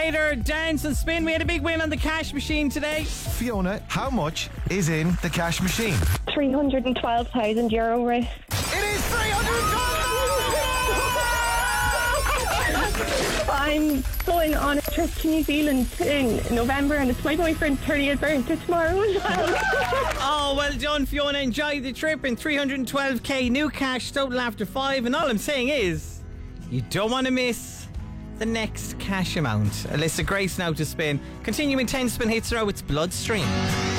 later, dance and spin. We had a big win on the cash machine today. Fiona, how much is in the cash machine? €312,000, right? It is 312! I'm going on a trip to New Zealand in November, and it's my boyfriend's 30th birthday tomorrow as well. Oh, well done, Fiona. Enjoy the trip. And 312k new cash total after 5. And all I'm saying is, you don't want to miss the next cash amount. Alyssa Grace now to spin. Continuing 10 spin hits row, it's Bloodstream.